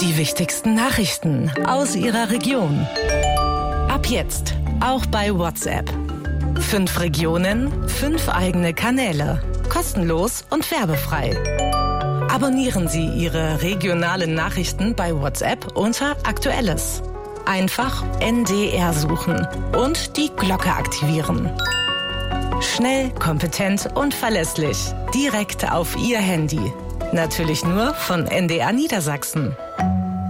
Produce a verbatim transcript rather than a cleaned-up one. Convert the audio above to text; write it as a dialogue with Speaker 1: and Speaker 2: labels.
Speaker 1: Die wichtigsten Nachrichten aus Ihrer Region. Ab jetzt auch bei WhatsApp. Fünf Regionen, fünf eigene Kanäle. Kostenlos und werbefrei. Abonnieren Sie Ihre regionalen Nachrichten bei WhatsApp unter Aktuelles. Einfach N D R suchen und die Glocke aktivieren. Schnell, kompetent und verlässlich. Direkt auf Ihr Handy. Natürlich nur von N D R Niedersachsen.